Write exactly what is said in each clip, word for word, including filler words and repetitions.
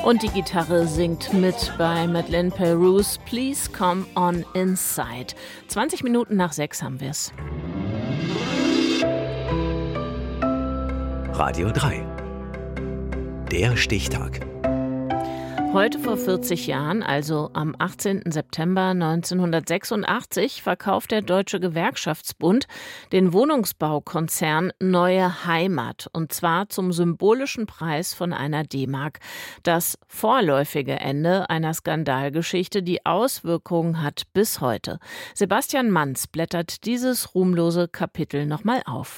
Und die Gitarre singt mit bei Madeleine Peyroux Please Come On Inside. zwanzig Minuten nach sechs haben wir es. Radio drei. Der Stichtag. Heute vor vierzig Jahren, also am achtzehnten September neunzehnhundertsechsundachtzig, verkauft der Deutsche Gewerkschaftsbund den Wohnungsbaukonzern Neue Heimat, und zwar zum symbolischen Preis von einer D-Mark. Das vorläufige Ende einer Skandalgeschichte, die Auswirkungen hat bis heute. Sebastian Manz blättert dieses ruhmlose Kapitel nochmal auf.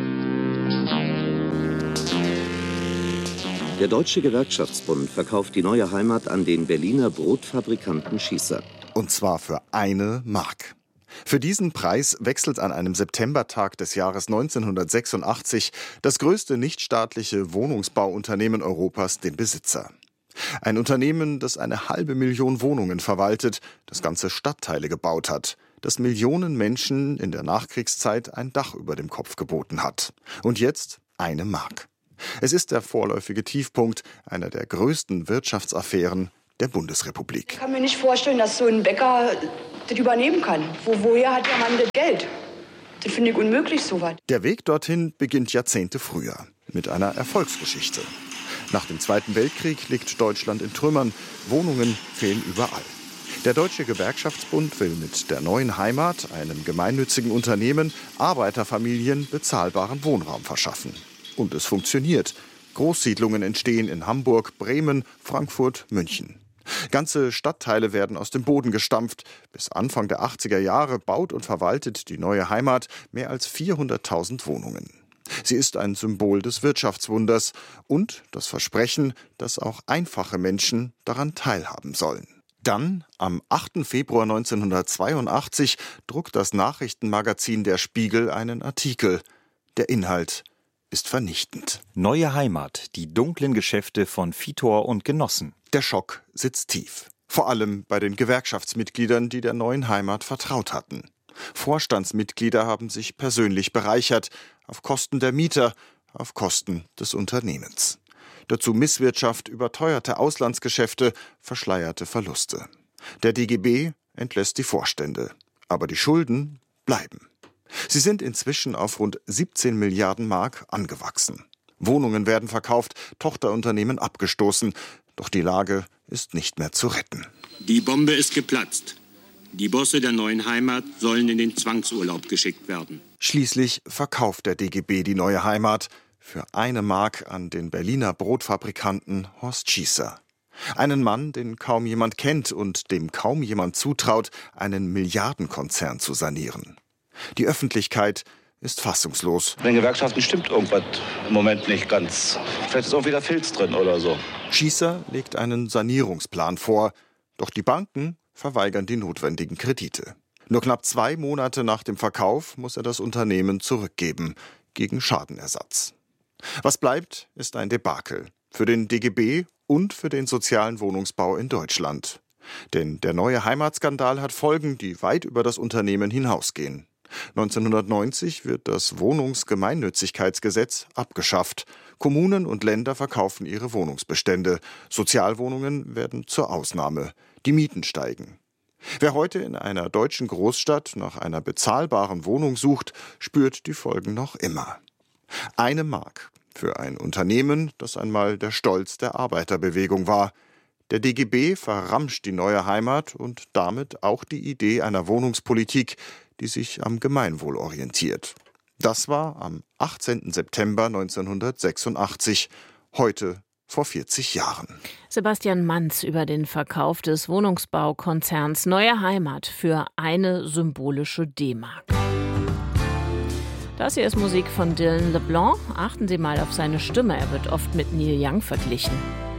Der Deutsche Gewerkschaftsbund verkauft die Neue Heimat an den Berliner Brotfabrikanten Schießer. Und zwar für eine Mark. Für diesen Preis wechselt an einem Septembertag des Jahres neunzehnhundertsechsundachtzig das größte nichtstaatliche Wohnungsbauunternehmen Europas den Besitzer. Ein Unternehmen, das eine halbe Million Wohnungen verwaltet, das ganze Stadtteile gebaut hat, das Millionen Menschen in der Nachkriegszeit ein Dach über dem Kopf geboten hat. Und jetzt eine Mark. Es ist der vorläufige Tiefpunkt einer der größten Wirtschaftsaffären der Bundesrepublik. Ich kann mir nicht vorstellen, dass so ein Bäcker das übernehmen kann. Wo, woher hat der Mann das Geld? Das finde ich unmöglich, sowas. Der Weg dorthin beginnt Jahrzehnte früher mit einer Erfolgsgeschichte. Nach dem Zweiten Weltkrieg liegt Deutschland in Trümmern. Wohnungen fehlen überall. Der Deutsche Gewerkschaftsbund will mit der Neuen Heimat, einem gemeinnützigen Unternehmen, Arbeiterfamilien bezahlbaren Wohnraum verschaffen. Und es funktioniert. Großsiedlungen entstehen in Hamburg, Bremen, Frankfurt, München. Ganze Stadtteile werden aus dem Boden gestampft. Bis Anfang der achtziger Jahre baut und verwaltet die Neue Heimat mehr als vierhunderttausend Wohnungen. Sie ist ein Symbol des Wirtschaftswunders und das Versprechen, dass auch einfache Menschen daran teilhaben sollen. Dann, am achten Februar neunzehnhundertzweiundachtzig, druckt das Nachrichtenmagazin Der Spiegel einen Artikel. Der Inhalt ist vernichtend. Neue Heimat, die dunklen Geschäfte von Vitor und Genossen. Der Schock sitzt tief. Vor allem bei den Gewerkschaftsmitgliedern, die der Neuen Heimat vertraut hatten. Vorstandsmitglieder haben sich persönlich bereichert, auf Kosten der Mieter, auf Kosten des Unternehmens. Dazu Misswirtschaft, überteuerte Auslandsgeschäfte, verschleierte Verluste. Der D G B entlässt die Vorstände. Aber die Schulden bleiben. Sie sind inzwischen auf rund siebzehn Milliarden Mark angewachsen. Wohnungen werden verkauft, Tochterunternehmen abgestoßen. Doch die Lage ist nicht mehr zu retten. Die Bombe ist geplatzt. Die Bosse der Neuen Heimat sollen in den Zwangsurlaub geschickt werden. Schließlich verkauft der D G B die Neue Heimat für eine Mark an den Berliner Brotfabrikanten Horst Schießer. Einen Mann, den kaum jemand kennt und dem kaum jemand zutraut, einen Milliardenkonzern zu sanieren. Die Öffentlichkeit ist fassungslos. In den Gewerkschaften stimmt irgendwas im Moment nicht ganz. Vielleicht ist auch wieder Filz drin oder so. Schießer legt einen Sanierungsplan vor, doch die Banken verweigern die notwendigen Kredite. Nur knapp zwei Monate nach dem Verkauf muss er das Unternehmen zurückgeben, gegen Schadenersatz. Was bleibt, ist ein Debakel. Für den D G B und für den sozialen Wohnungsbau in Deutschland. Denn der Neue Heimatskandal hat Folgen, die weit über das Unternehmen hinausgehen. neunzehnhundertneunzig wird das Wohnungsgemeinnützigkeitsgesetz abgeschafft. Kommunen und Länder verkaufen ihre Wohnungsbestände. Sozialwohnungen werden zur Ausnahme. Die Mieten steigen. Wer heute in einer deutschen Großstadt nach einer bezahlbaren Wohnung sucht, spürt die Folgen noch immer. Eine Mark für ein Unternehmen, das einmal der Stolz der Arbeiterbewegung war. Der D G B verramscht die Neue Heimat und damit auch die Idee einer Wohnungspolitik, die sich am Gemeinwohl orientiert. Das war am achtzehnten September neunzehnhundertsechsundachtzig, heute vor vierzig Jahren. Sebastian Manz über den Verkauf des Wohnungsbaukonzerns Neue Heimat für eine symbolische D-Mark. Das hier ist Musik von Dylan LeBlanc. Achten Sie mal auf seine Stimme, er wird oft mit Neil Young verglichen.